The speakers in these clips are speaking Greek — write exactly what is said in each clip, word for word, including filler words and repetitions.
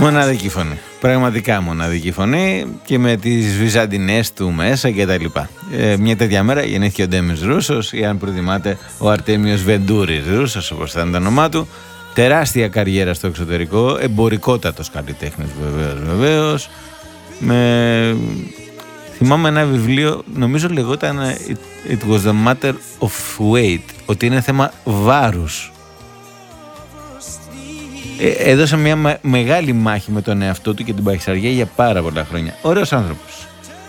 Μοναδική φωνή. Πραγματικά μοναδική φωνή και με τις βυζαντινές του μέσα και τα λοιπά. Ε, μια τέτοια μέρα γεννήθηκε ο Ντέμις Ρούσος ή αν προτιμάτε ο Αρτέμιος Βεντούρης Ρούσος, όπως θα είναι το όνομά του. Τεράστια καριέρα στο εξωτερικό, εμπορικότατος καλλιτέχνης βεβαίως, βεβαίως. Με... Θυμάμαι ένα βιβλίο, νομίζω λεγόταν It, It was the matter of weight, ότι είναι θέμα βάρους. Έδωσε μια με, μεγάλη μάχη με τον εαυτό του και την παχυσαριά για πάρα πολλά χρόνια. Ωραίος άνθρωπος.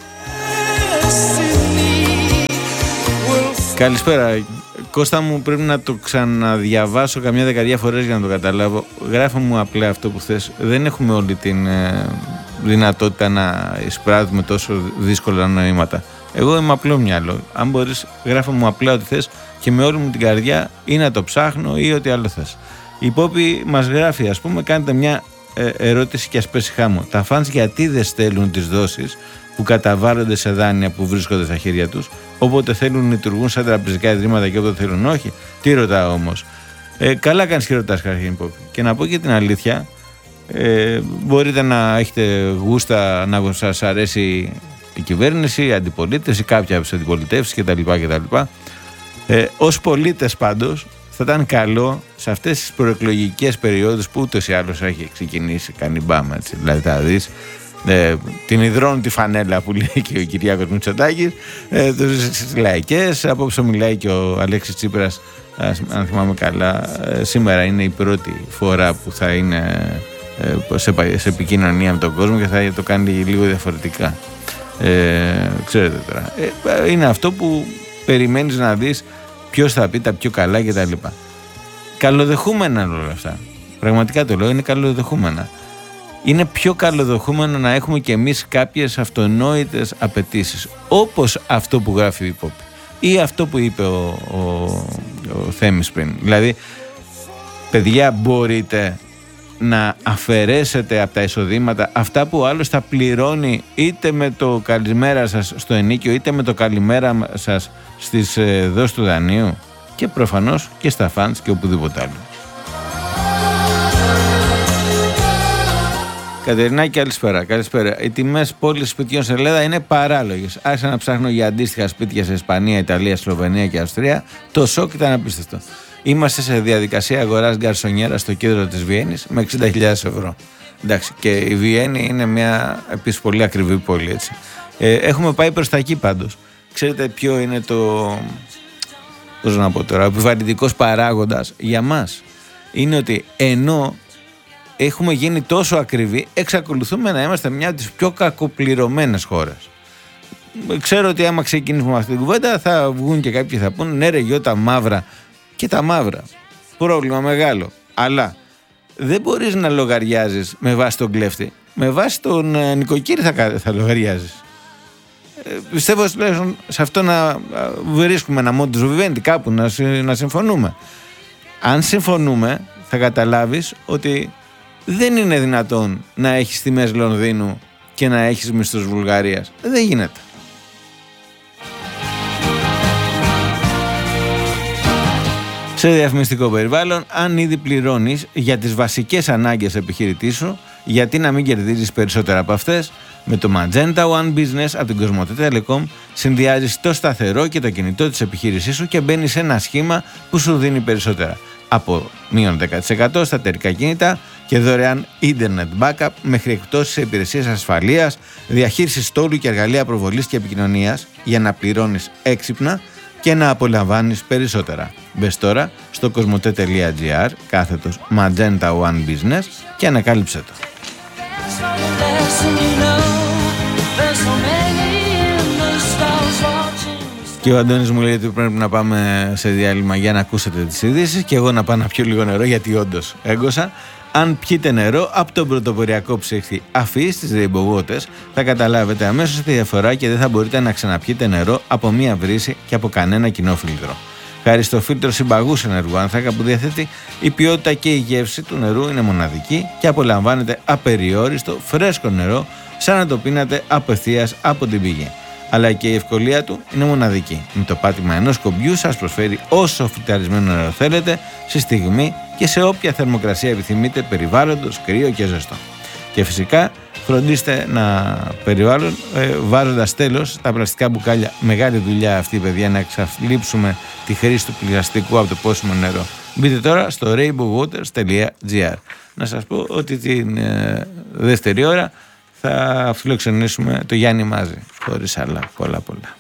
Καλησπέρα. Κώστα μου, πρέπει να το ξαναδιαβάσω καμιά δεκαετία φορές για να το καταλάβω. Γράφω μου απλά αυτό που θες. Δεν έχουμε όλη την ε, δυνατότητα να εισπράττουμε τόσο δύσκολα νοήματα. Εγώ είμαι απλό μυαλό. Αν μπορείς, γράφω μου απλά ό,τι θες και με όλη μου την καρδιά ή να το ψάχνω ή ό,τι άλλο θες. Η Πόπη μας γράφει, ας πούμε, κάνετε μια ε, ερώτηση και ας πέσει χάμω. Τα φανς γιατί δεν στέλνουν τις δόσεις που καταβάλλονται σε δάνεια που βρίσκονται στα χέρια τους, όποτε θέλουν λειτουργούν σαν τραπεζικά ιδρύματα και όποτε θέλουν όχι? Τι ρωτάω όμως? Ε, καλά κάνεις και ρωτάς, καταρχήν, Πόπη. Και να πω και την αλήθεια, ε, μπορείτε να έχετε γούστα να σας αρέσει η κυβέρνηση, η αντιπολίτευση, κάποια από τις αντιπολιτεύσεις κτλ. κτλ. Ε, ως πολίτες πάντως, θα ήταν καλό σε αυτές τις προεκλογικές περιόδους που ούτως ή άλλως έχει ξεκινήσει κάνει μπάμα, έτσι, δηλαδή θα δεις ε, την υδρώνουν τη φανέλα που λέει και ο Κυριάκος Μητσοτάκης, ε, τις λαϊκές, απόψε μιλάει και ο Αλέξης Τσίπρας, αν θυμάμαι καλά, ε, σήμερα είναι η πρώτη φορά που θα είναι ε, σε, σε επικοινωνία με τον κόσμο και θα το κάνει λίγο διαφορετικά. Ε, ξέρετε τώρα, ε, είναι αυτό που περιμένεις να δεις ποιος θα πει τα πιο καλά και τα λοιπά. Καλοδεχούμενα όλα αυτά. Πραγματικά το λέω, είναι καλοδεχούμενα. Είναι πιο καλοδεχούμενο να έχουμε κι εμείς κάποιες αυτονόητες απαιτήσεις. Όπως αυτό που γράφει η Πόπη. Ή αυτό που είπε ο, ο, ο Θέμης πριν. Δηλαδή, παιδιά, μπορείτε να αφαιρέσετε από τα εισοδήματα αυτά που ο άλλος θα πληρώνει είτε με το καλημέρα σας στο ενίκιο είτε με το καλημέρα σας στις ε, δόσεις του δανείου και προφανώς και στα φαντς και οπουδήποτε άλλο. Κατερινάκη, καλησπέρα. Καλησπέρα. Οι τιμές πόλης σπιτιών σε Ελλάδα είναι παράλογες. Άρχισα να ψάχνω για αντίστοιχα σπίτια σε Ισπανία, Ιταλία, Σλοβενία και Αυστρία. Το σοκ ήταν απίστευτο. Είμαστε σε διαδικασία αγοράς γκαρσονιέρα στο κέντρο της Βιέννης με εξήντα χιλιάδες ευρώ. Εντάξει, και η Βιέννη είναι μια επίσης πολύ ακριβή πόλη, έτσι. Ε, έχουμε πάει προς τα εκεί πάντως. Ξέρετε ποιο είναι το, πώς να πω τώρα, ο επιβαρυντικός παράγοντας για μας? Είναι ότι ενώ έχουμε γίνει τόσο ακριβοί, εξακολουθούμε να είμαστε μια από τις πιο κακοπληρωμένες χώρες. Ξέρω ότι άμα ξεκινήσουμε αυτή την κουβέντα θα βγουν και κάποιοι θα πούν ναι ρε γιο τα μαύρα. Και τα μαύρα. Πρόβλημα μεγάλο. Αλλά δεν μπορείς να λογαριάζεις με βάση τον κλέφτη. Με βάση τον ε, νοικοκύρη θα, θα λογαριάζεις. Ε, πιστεύω σε αυτό να βρίσκουμε ένα modus vivendi κάπου, να, να συμφωνούμε. Αν συμφωνούμε θα καταλάβεις ότι δεν είναι δυνατόν να έχεις τιμές Λονδίνου και να έχεις μισθούς Βουλγαρίας. Δεν γίνεται. Σε διαφημιστικό περιβάλλον, αν ήδη πληρώνεις για τις βασικές ανάγκες επιχειρητή σου, γιατί να μην κερδίζεις περισσότερα από αυτές? Με το Magenta One Business από την Κοσμοτέ Telecom συνδυάζεις το σταθερό και το κινητό της επιχείρησής σου και μπαίνεις σε ένα σχήμα που σου δίνει περισσότερα. Από μείον δέκα τοις εκατό στα εταιρικά κινητά και δωρεάν Internet Backup μέχρι εκπτώσεις σε υπηρεσίες ασφαλείας, διαχείριση στόλου και εργαλεία προβολής και επικοινωνίας για να πληρώνεις έξυπνα και να απολαμβάνεις περισσότερα. Μπες τώρα στο κοσμοτέ.gr κάθετος Magenta One Business και ανακάλυψέ το. Και ο Αντώνης μου λέει ότι πρέπει να πάμε σε διάλειμμα για να ακούσετε τις ειδήσεις και εγώ να πάω να πιω λίγο νερό γιατί όντως έγκωσα. Αν πιείτε νερό από τον πρωτοποριακό ψύχτη Αφή στις Rainbow Waters, θα καταλάβετε αμέσως τη διαφορά και δεν θα μπορείτε να ξαναπιείτε νερό από μία βρύση και από κανένα κοινό φίλτρο. Χάρη στο φίλτρο συμπαγούς ενεργού άνθρακα που διαθέτει, η ποιότητα και η γεύση του νερού είναι μοναδική και απολαμβάνετε απεριόριστο φρέσκο νερό σαν να το πίνατε απευθείας από την πηγή. Αλλά και η ευκολία του είναι μοναδική. Με το πάτημα ενός κομπιού σας προσφέρει όσο φιλτραρισμένο νερό θέλετε, στη στιγμή και σε όποια θερμοκρασία επιθυμείτε περιβάλλοντος, κρύο και ζεστό. Και φυσικά φροντίστε να περιβάλλουν ε, βάζοντας τέλος τα πλαστικά μπουκάλια. Μεγάλη δουλειά αυτή, παιδιά, να εξαλείψουμε τη χρήση του πλαστικού από το πόσιμο νερό. Μπείτε τώρα στο rainbow waters τελεία gr. Να σας πω ότι την ε, δεύτερη ώρα θα φιλοξενήσουμε το Γιάννη Μάζη, χωρίς άλλα πολλά πολλά.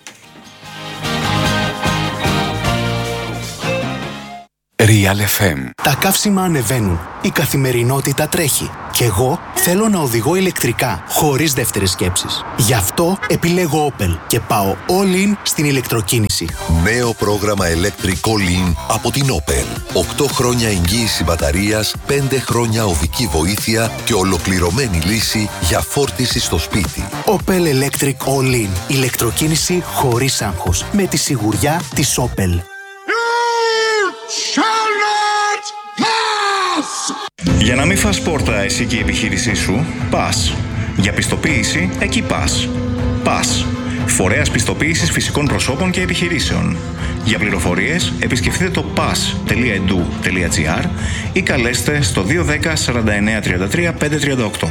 Real εφ εμ. Τα καύσιμα ανεβαίνουν. Η καθημερινότητα τρέχει. Και εγώ θέλω να οδηγώ ηλεκτρικά, χωρίς δεύτερες σκέψεις. Γι' αυτό επιλέγω Opel και πάω all in στην ηλεκτροκίνηση. Νέο πρόγραμμα Electric All In από την Opel. οκτώ χρόνια εγγύηση μπαταρίας, πέντε χρόνια οδική βοήθεια και ολοκληρωμένη λύση για φόρτιση στο σπίτι. Opel Electric All In. Ηλεκτροκίνηση χωρίς άγχος. Με τη σιγουριά της Opel. Για να μην φας πόρτα εσύ και η επιχείρησή σου, πας. Για πιστοποίηση, εκεί πας. Πας. Φορέας πιστοποίησης φυσικών προσώπων και επιχειρήσεων. Για πληροφορίες, επισκεφτείτε το πας τελεία e d u τελεία gr ή καλέστε στο δύο ένα μηδέν σαράντα εννέα τριάντα τρία πεντακόσια τριάντα οκτώ.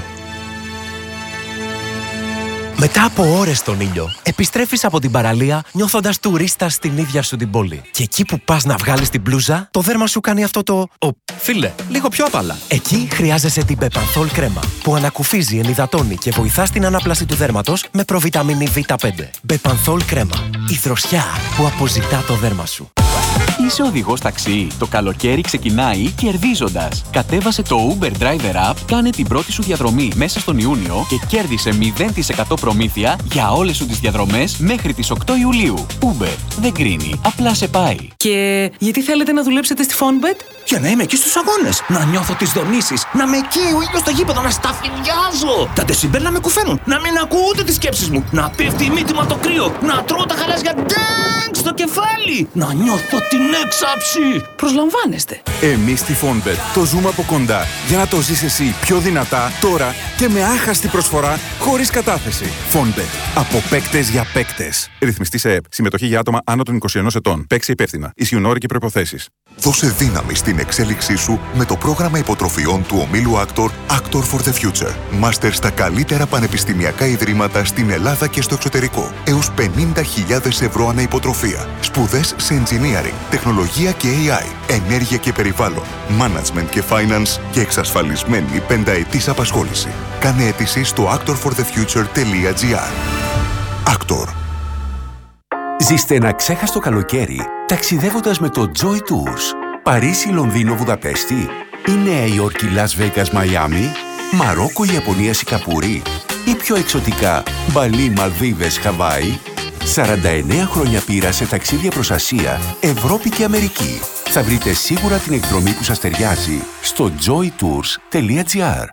Μετά από ώρες στον ήλιο, επιστρέφεις από την παραλία νιώθοντας τουρίστας στην ίδια σου την πόλη. Και εκεί που πας να βγάλεις την μπλούζα, το δέρμα σου κάνει αυτό το «Ω, φίλε, λίγο πιο απαλά». Εκεί χρειάζεσαι την Bepanthol κρέμα, που ανακουφίζει, ενυδατώνει και βοηθά στην ανάπλαση του δέρματος με προβιταμίνη βι πέντε. Bepanthol κρέμα, η δροσιά που αποζητά το δέρμα σου. Είσαι οδηγός ταξί. Το καλοκαίρι ξεκινάει κερδίζοντας. Κατέβασε το Uber Driver App, κάνε την πρώτη σου διαδρομή μέσα στον Ιούνιο και κέρδισε μηδέν τοις εκατό προμήθεια για όλες σου τις διαδρομές μέχρι τις οκτώ Ιουλίου. Uber δεν κρίνει, απλά σε πάει. Και γιατί θέλετε να δουλέψετε στη Fonbet? Για να είμαι εκεί στους αγώνες, να νιώθω τις δονήσεις, να με εκεί ο ήλιος στο γήπεδο, να σταφυλιάζω. Τα ντεσιμπέλ να με κουφαίνουν, να μην ακούω ούτε τις σκέψεις μου, να πέφτει η μύτη μου από το κρύο, να τρώω τα γαλάζια ντάγκ στο κεφάλι, να νιώθω την έξαψη. Προσλαμβάνεστε. Εμείς στη Fonbet το ζούμε από κοντά για να το ζεις εσύ πιο δυνατά, τώρα και με άχαστη προσφορά, χωρίς κατάθεση. Fonbet. Από παίκτες για παίκτες. Ρυθμιστή σε ΕΠ. Συμμετοχή για άτομα άνω των είκοσι ενός ετών. Παίξε υπεύθυνα. Ισχύουν όροι και προϋποθέσεις. Δώσε δύναμη στην εξέλιξή σου με το πρόγραμμα υποτροφιών του ομίλου Actor Actor for the Future. Μάστερ στα καλύτερα πανεπιστημιακά ιδρύματα στην Ελλάδα και στο εξωτερικό. Έως πενήντα χιλιάδες ευρώ ανά υποτροφία. Σπουδές σε engineering, τεχνολογία και έι άι, ενέργεια και περιβάλλον, management και finance και εξασφαλισμένη πενταετής απασχόληση. Κάνε αίτηση στο actor for the future τελεία gr. Actor. Ζήστε ένα ξέχαστο καλοκαίρι ταξιδεύοντας με το Joy Tours. Παρίσι, Λονδίνο, Βουδαπέστη ή Νέα Υόρκη, Las Vegas, Μαϊάμι, Μαρόκο, Ιαπωνία, Σικαπούρη ή πιο εξωτικά Μπαλί, Μαλδίβες, Χαβάη. σαράντα εννέα χρόνια πείρα σε ταξίδια προς Ασία, Ευρώπη και Αμερική. Θα βρείτε σίγουρα την εκδρομή που σας ταιριάζει στο joy tours τελεία gr.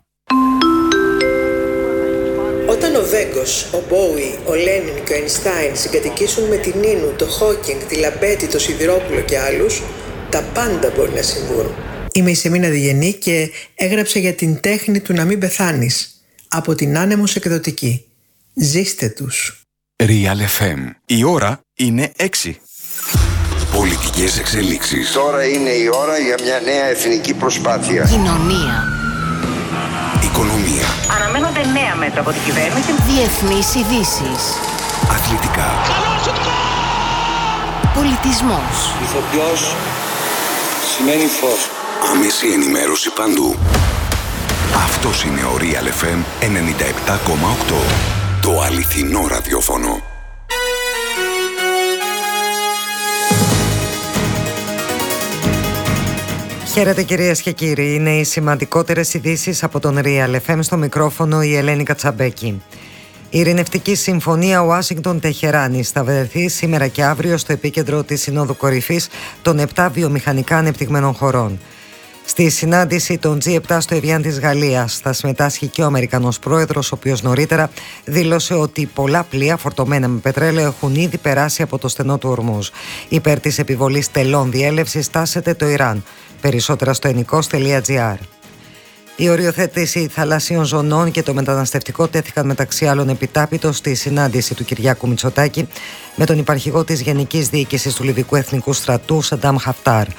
Όταν ο Βέγκος, ο Μπόουι, ο Λένιν και ο Αϊνστάιν συγκατοικήσουν με την Νίνου, το Χόκινγκ, τη Λαμπέτη, το Σιδηρόπουλο και άλλους, τα πάντα μπορεί να συμβούν. Είμαι η Σεμίνα Διγενή και έγραψα για την τέχνη του να μην πεθάνεις. Από την Άνεμος Εκδοτική. Ζήστε τους. Real εφ εμ. Η ώρα είναι έξι. Πολιτικές εξελίξεις. Τώρα είναι η ώρα για μια νέα εθνική προσπάθεια. Κοινωνία. Οικονομία. Αναμένονται νέα μέτρα από την κυβέρνηση. Διεθνείς ειδήσεις. Αθλητικά. Πολιτισμός. Ηθοποιός σημαίνει φως. Άμεση ενημέρωση παντού. Αυτός είναι ο Real εφ εμ ενενήντα επτά κόμμα οκτώ. Το αληθινό ραδιόφωνο. Χαίρετε κυρίες και κύριοι, είναι οι σημαντικότερες ειδήσεις από τον Real εφ εμ, στο μικρόφωνο η Ελένη Κατσαμπέκη. Η ειρηνευτική συμφωνία Ουάσιγκτον-Τεχεράνης θα βρεθεί σήμερα και αύριο στο επίκεντρο της Συνόδου Κορυφής των επτά βιομηχανικά ανεπτυγμένων χωρών. Στη συνάντηση των τζι επτά στο Εβιάν της Γαλλίας θα συμμετάσχει και ο Αμερικανός πρόεδρος, ο οποίος νωρίτερα δήλωσε ότι πολλά πλοία φορτωμένα με πετρέλαιο έχουν ήδη περάσει από το στενό του Ορμούζ. Υπέρ της επιβολής τελών διέλευσης τάσεται το Ιράν. Περισσότερα στο ενικός τελεία gr. Η οριοθέτηση θαλασσίων ζωνών και το μεταναστευτικό τέθηκαν μεταξύ άλλων επιτάπητος στη συνάντηση του Κυριάκου Μητσοτάκη με τον υπαρχηγό της Γενικής Διοίκησης του Λιβικού Εθνικού Στρατού, Σαντάμ Χαφτάρ.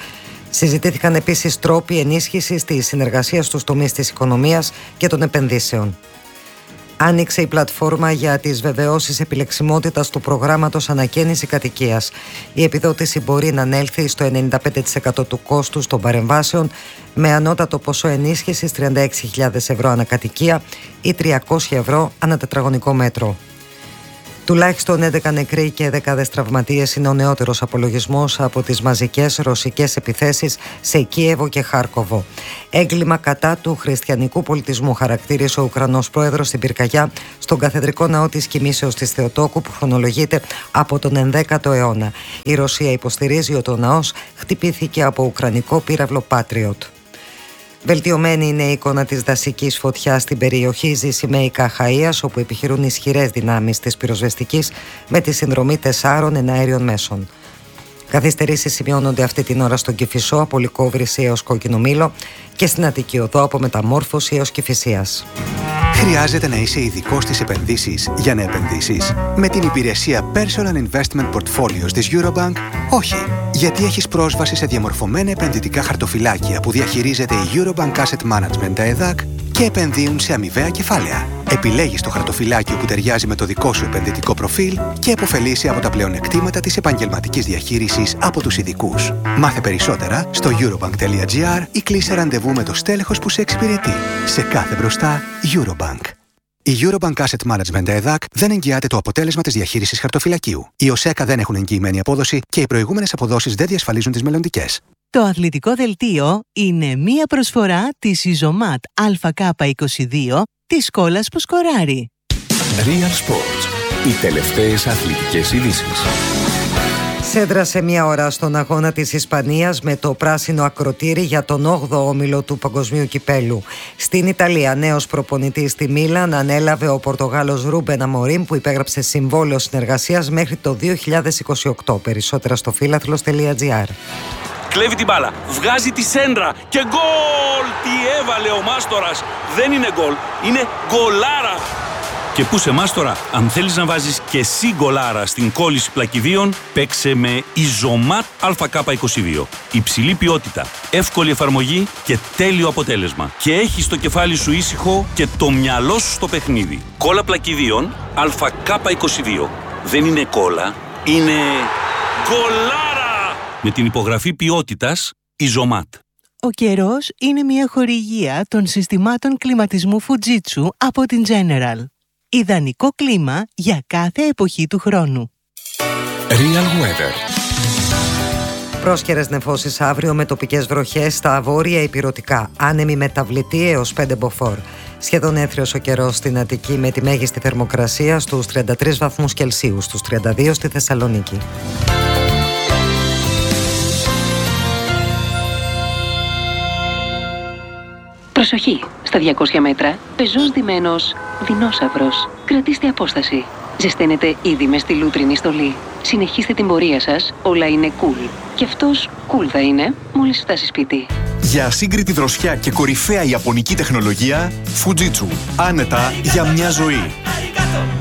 Συζητήθηκαν επίσης τρόποι ενίσχυσης της συνεργασίας στους τομείς της οικονομίας και των επενδύσεων. Άνοιξε η πλατφόρμα για τις βεβαιώσεις επιλεξιμότητας του προγράμματος ανακαίνιση κατοικίας. Η επιδότηση μπορεί να ανέλθει στο ενενήντα πέντε τοις εκατό του κόστους των παρεμβάσεων, με ανώτατο ποσό ενίσχυσης τριάντα έξι χιλιάδες ευρώ ανακατοικία ή τριακόσια ευρώ ανά τετραγωνικό μέτρο. Τουλάχιστον έντεκα νεκροί και δεκάδες τραυματίες είναι ο νεότερος απολογισμός από τις μαζικές ρωσικές επιθέσεις σε Κίεβο και Χάρκοβο. Έγκλημα κατά του χριστιανικού πολιτισμού χαρακτήρισε ο Ουκρανός πρόεδρος στην πυρκαγιά στον καθεδρικό ναό της Κοιμήσεως της Θεοτόκου, που χρονολογείται από τον ενδέκατο αιώνα. Η Ρωσία υποστηρίζει ότι ο ναός χτυπήθηκε από ουκρανικό πύραυλο Patriot. Βελτιωμένη είναι η εικόνα της δασικής φωτιάς στην περιοχή Ζησιμαίικα Χαΐας, όπου επιχειρούν ισχυρές δυνάμεις της πυροσβεστικής με τη συνδρομή τεσσάρων εναέριων μέσων. Καθυστερήσεις σημειώνονται αυτή την ώρα στον Κηφισό, από Λυκόβρηση έως Κόκκινο Μήλο, και στην Αττική Οδό από Μεταμόρφωση έως Κηφισίας. Χρειάζεται να είσαι ειδικός στις επενδύσεις για να επενδύσεις? Με την υπηρεσία Personal Investment Portfolios της Eurobank, όχι. Γιατί έχεις πρόσβαση σε διαμορφωμένα επενδυτικά χαρτοφυλάκια που διαχειρίζεται η Eurobank Asset Management ΕΔΑΚ και επενδύουν σε αμοιβαία κεφάλαια. Επιλέγεις το χαρτοφυλάκιο που ταιριάζει με το δικό σου επενδυτικό προφίλ και επωφελείσαι από τα πλεονεκτήματα της επαγγελματικής διαχείρισης από τους ειδικούς. Μάθε περισσότερα στο eurobank.gr ή κλείσε ραντεβού με το στέλεχος που σε εξυπηρετεί. Σε κάθε μπροστά, Eurobank. Η Eurobank Asset Management ΕΔΑΚ δεν εγγυάται το αποτέλεσμα της διαχείρισης χαρτοφυλακίου. Οι ΟΣΕΚΑ δεν έχουν εγγυημένη απόδοση και οι προηγούμενες αποδόσεις δεν διασφαλίζουν τις μελλοντικές. Το αθλητικό δελτίο είναι μία προσφορά της Ιζωμάτ Α Κ είκοσι δύο της σκόλας που σκοράρει. Real Sports. Οι τελευταίες αθλητικές ειδήσεις. Σέντρασε μία ώρα στον αγώνα της Ισπανίας με το πράσινο ακροτήρι για τον όγδοο όμιλο του Παγκοσμίου Κυπέλου. Στην Ιταλία, νέος προπονητής στη Μίλαν ανέλαβε ο Πορτογάλος Ρούμπεν Αμορίμ, που υπέγραψε συμβόλαιο συνεργασίας μέχρι το δύο χιλιάδες είκοσι οκτώ. Περισσότερα στο φίλαθλος τελεία τζι άρ. Κλέβει την μπάλα, βγάζει τη σέντρα και γκολ! Τι έβαλε ο Μάστορας! Δεν είναι γκολ, είναι γκολάρα! Και πού σε Μάστορα, αν θέλεις να βάζεις και εσύ γκολάρα στην κόλληση πλακιδίων, παίξε με Ιζωμάτ Α Κ είκοσι δύο. Υψηλή ποιότητα, εύκολη εφαρμογή και τέλειο αποτέλεσμα. Και έχεις το κεφάλι σου ήσυχο και το μυαλό σου στο παιχνίδι. Κόλλα πλακιδίων Α Κ είκοσι δύο. Δεν είναι κόλλα, είναι γκολάρα! Με την υπογραφή ποιότητας Ιζωμάτ. Ο καιρός είναι μια χορηγία των συστημάτων κλιματισμού Fujitsu από την General. Ιδανικό κλίμα για κάθε εποχή του χρόνου. Real Weather. Πρόσκαιρες νεφώσεις αύριο με τοπικές βροχές στα βόρεια υπηρετικά. Άνεμη μεταβλητή έως πέντε μποφόρ. Σχεδόν έθριος ο καιρός στην Αττική, με τη μέγιστη θερμοκρασία στους τριάντα τρεις βαθμούς Κελσίου, στους τριάντα δύο στη Θεσσαλονίκη. Προσοχή! Στα διακόσια μέτρα, πεζός ντυμένος δεινόσαυρος. Κρατήστε απόσταση. Ζεσταίνετε ήδη με στη λούτρινη στολή. Συνεχίστε την πορεία σας, όλα είναι cool. Και αυτός cool θα είναι μόλις φτάσει σπίτι. Για ασύγκριτη δροσιά και κορυφαία ιαπωνική τεχνολογία, Fujitsu. Άνετα για μια ζωή.